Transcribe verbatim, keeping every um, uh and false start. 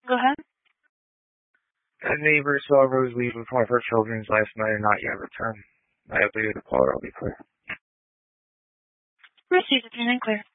Go ahead. A neighbor saw Rose leave with one of her children last night and not yet return. I believe the caller will be clear. Received, attendant clear.